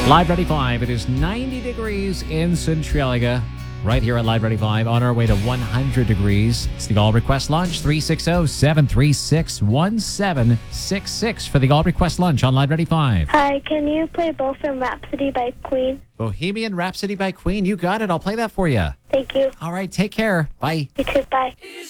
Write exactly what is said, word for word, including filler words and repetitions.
Live Ready five. It is ninety degrees in Centralia. Right here at Live Ready five, on our way to one hundred degrees. It's the All Request Lunch, three six zero, seven three six, one seven six six for the All Request Lunch on Live Ready five. Hi, can you play Bohemian Rhapsody by Queen? Bohemian Rhapsody by Queen. You got it. I'll play that for you. Thank you. All right. Take care. Bye. You too, bye.